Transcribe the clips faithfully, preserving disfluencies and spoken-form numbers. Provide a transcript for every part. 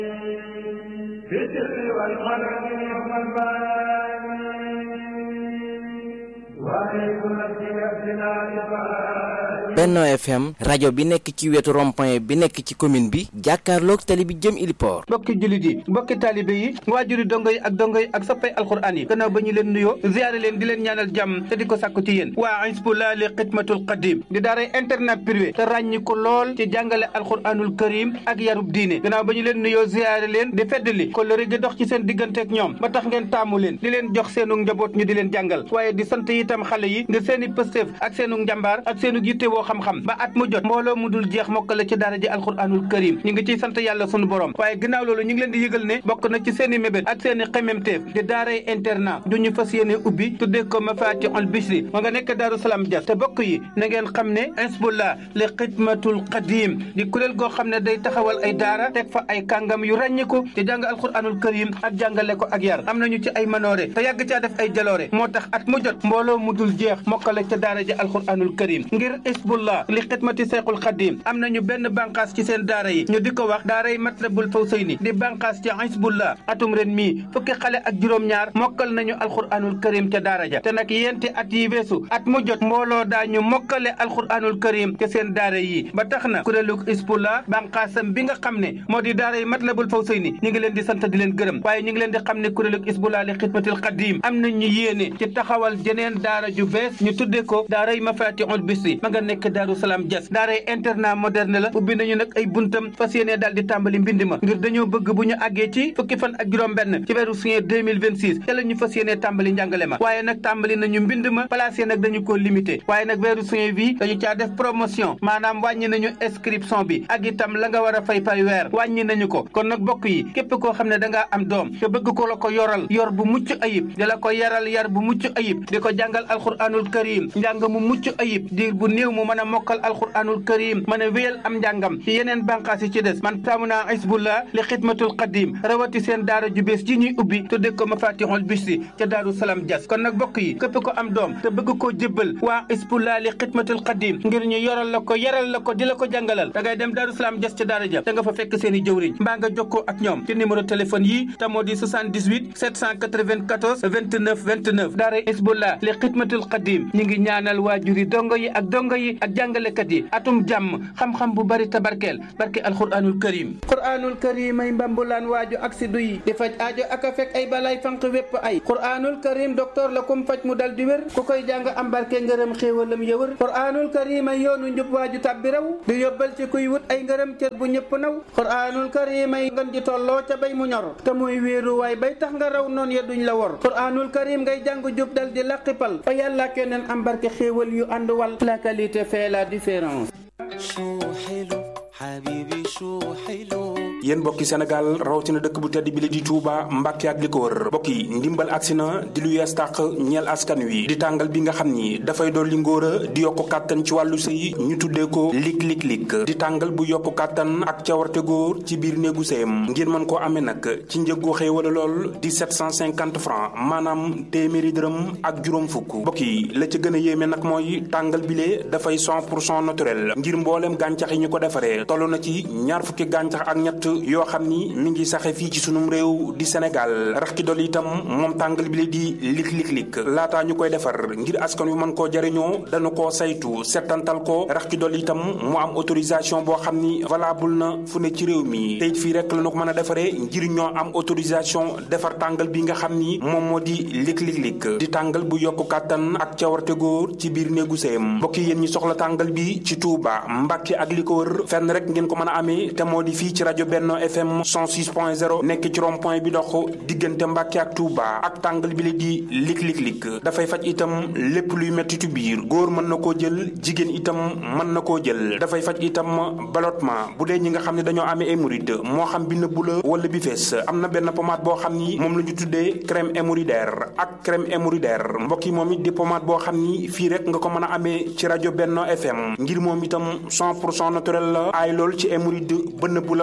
Benno F M rajo bi nekk ci wetu rond-point bi nekk ci commune bi jàkkaarloog tali bi jëm Iliport. mbokki jullit yi mbokki taalibe yi waajuri dongo yi ak dongo yi ak soppay alxuraan yi gannaaw ba ñu leen nuyoo ziyaare leen di leen ñaanal jàmm te di ko sàkku ci yéen waa Hizbullah li xidmatul qadim di daaray internat privé te ràññi ko lool ci jàngale alxuraanul karim ak yarub diine gannaaw ba ñu leen nuyoo ziyaare leen di feddali kóllëre gi dox ci seen digganteeg ñoom ba tax ngeen taamu leen di leen jox seenu njaboot ñu di leen jàngal waaye di sant itam xale yi ngir seeni pëstéef ak seenu njàmbaar ak seenu yitte woo xam-xam ba at mu jot mbooloo mu dul jeex mokkale ci daara ji alxuraanul karim ñu ngi ciy sant yàlla sunu borom waaye ginnaaw loolu ñu ngi leen di yëgal ne bokk na ci seeni mébét ak seeni xememteef di daaray internat du ñu fas yéene ubbi tuddee ko Mafatihul Bichri ma nga nekk Daaru Salaam Dias te bokk yi na ngeen xam ne Hizbullah li xidmatul qadim di kuréel goo xam ne day taxawal ay daara teg fa ay kàngam yu ràññiku te jàng alxuraanul karim ak jàngale ko ak yar am nañu ci ay manoore te yàgg caa def ay jaloore moo tax at mu jot mbooloo mu dul jeex mokkale ca daara ji alxuraanul karim ngir Hizbullah li xidmati seexul xadim am nañu benn bànqaas ci seen daara yi ñu di ko wax daaray Matlabul Fawzayni di bànqaas ci Hizbullah atum ren mii fukki xale ak juróom-ñaar mokkal nañu alxuraanul karim ca daara ja te nag yenti at yi weesu at mu jot mbooloo daañu mokkale alxuraanul karim ca seen daara yi ba tax na kuréelu Hizbullah bànqaasam bi nga xam ne moo di daaray Matlabul Fawzayni ñu ngi leen di sant di leen gërëm waaye ñu ngi leen di xam ne kuréelu Hizbullah li xidmatil qadim am nañu yéene ci taxawal jeneen daara ju bees ñu tudde ko daaray Mafatihul Bichri ma nga nekk Daaru Salaam Dias daaray internat moderne la ubbi nañu nag ay buntam fas yéene daal di tàmbali mbind ma ngir dañoo bëgg bu ñu àggee ci fukki fan ak juróom benn ci weeru juin deux mille vingt-six te la ñu fas yéene tàmbali njàngale ma waaye nag tàmbali nañu mbind ma placé nag dañu ko limité waaye nag weeru juin bi dañu caa def promotion maanaam wàññi nañu inscription bi ak itam la nga war a fay par weer wàññi nañu ko kon nag bokk yi képp koo xam ne da ngaa am doom te bëgg ko la ko yoral yor bu mucc ayib di la ko yaral yar bu mucc ayib di ko jàngal alxuraanul karim njàng mu mucc ayib diir bu néew mu mën a mokkal alxuraanul karim mën a wéyal am njàngam ci yeneen bànqaas yi ci des man taamu naa Hizbullah li xidmatul qadim rawati seen daara ju bees ji ñuy ubbi tudde ko Mafatihul Bichri ca Daaru Salaam Dias kon nag bokk yi képp ko am doom te bëgg koo jébbal waa Hizbullah li xidmatul qadim ngir ñu yoral la ko yaral la ko di la ko jàngalal da ngay dem Daaru Salaam Dias ca daara ja da nga fa fekk seen i jëwriñ mbaa nga jokkoo ak ñoom ci numéro téléphone yi te moo di soixante-dix-huit sept cent quatre-vingt-quatorze vingt-neuf vingt-neuf daara Hizbullah li xidmatul qadim ñi ngi ñaanal waajuri dongo yi ak dongo yi ak jàngalekat yi atum jàmm xam-xam bu bari tabarkeel barke alxuraanul karim quraanul karim ay mbambulaan waaju ak si duyi di faj aajo ak a fekk ay balay fanq wépp ay quraanul karim docteur la kum faj mu dal di wér ku koy jàng am barke ngërëm xéewalam yëwër quraanul karim ay yoonu njub waaju tàbbi raw di yóbbal ci kuy wut ay ngërëm cër bu ñëpp naw quraanul karim ay ngan ji tolloo ca bay mu ñor te muy wéeru waay bay tax nga raw noon ya duñ la wor quraanul karim ngay jàng jub dal di laqipal fa yàlla keneen am barke xéewal yu ànd wal la qualité fait la différence. yéen mbokki Sénégal rawatina dëkk bu tedd bi la di Touba Mbàkke ak li ko wër mbokk yi ndimbal agsi na di lu yees tàq ñeel askan wi di tàngal bi nga xam ni dafay dolli ngóora di yokku kàttan ci wàllu sëy ñu tuddee ko lig lig lig di tàngal bu yokku kàttan ak cawarte góor ci biir néegu sëyam ngir mën koo amee nag ci njëggu xëy wala lool di sept cent cinquante francs maanaam téeméeri dërëm ak juróom fukk mbokk yi la ca gën a yéeme nag mooy tàngal bile dafay cent pour cent naturel ngir mbooleem gàncax yi ñu ko defaree toll na ci ñaar fukki gàncax ak ñett yoo xam ni mi ngi saxe fii ci sunum réew di Sénégal rax ki dolli itam moom tàngal bi la di lik lik lik laataa ñu koy defar ngir askan wi mën koo jariñoo dañu koo saytu settantal ko rax ki dolli itam mu am autorisation boo xam ni valable na fu ne ci réew mi te it fii rek la ñu ko mën a defaree ngir ñoo am autorisation defar tàngal bi nga xam ni moom moo di lik lik lik di tàngal bu yokku kàttan ak cawarte góor ci biir néegu sëyam mbokk yi yéen ñi soxla tàngal bi ci Touba Mbàkke ak li ko wër fenn rek ngeen ko mën a amee te moo di fii ci rajo Benno F M cent six point zéro nekk ci rond point bi dox diggante Mbàkke ak Touba ak tàngal bi la di lik lik lik dafay faj itam lépp luy mettitu biir góor mën na koo jël jigéen itam mën na koo jël dafay faj itam ballottement bu dee ñi nga xam ne dañoo amee hémorroïde moo xam bi nëbbu la wala bi fees am na benn pommade boo xam ni moom la ñu tuddee crème hémorroïdaire ak crème hémorroïdaire mbokk yi moom it di pommade boo xam ni fii rek nga ko mën a amee ci rajo Benno F M ngir moom itam cent pour cent naturel la aay lool ci hémorroïde ba nëbbu la wala bi feeñ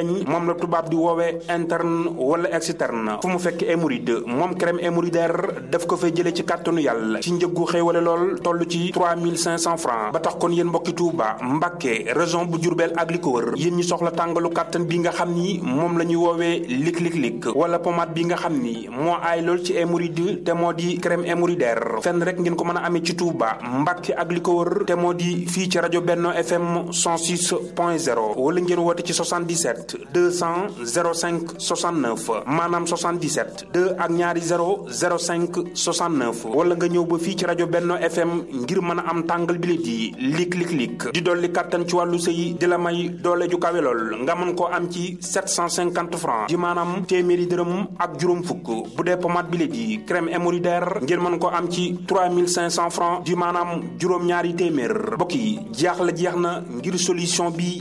xeeñ moom la tubaab di woowee interne wala externe fu mu fekk hémorroïde moom crème hémorroïdaire daf ko fay jëlee ci kàttanu yàlla ci njëggu xéewale lool toll ci trois mille cinq cents francs ba tax kon yéen mbokki Touba Mbacké région bu Diourbel ak li ko wër yéen ñi soxla tàngalu kàttan bi nga xam ni moom la ñuy woowee lik lik lik wala pommade bi nga xam ni moo aay lool ci hémorroïde te moo di crème hémorroïdaire fenn rek ngeen ko mën a amee ci Touba Mbacké ak li ko wër te moo di fii ci rajo Benno F M cent six point zéro wala ngeen woote ci soixante-dix-sept deux cent zéro cinq soixante-neuf maanaam soixante-dix-sept deux ak ñaari zéro zéro cinq soixante-neuf wala nga ñëw ba fii ci rajo Benno F M ngir mën a am tàngal bi di lik lik lik di dolli kàttan ci wàllu sëy di la may doole ju kawe lool nga mën koo am ci sept cent cinquante francs di maanaam téeméeri dërëm ak juróom fukk bu dee pommade bi di crème hémorroïdaire ngeen mën koo am ci trois mille cinq cents francs di maanaam juróom ñaari téeméer mbokk yi jaaxle jeex na ngir solution bi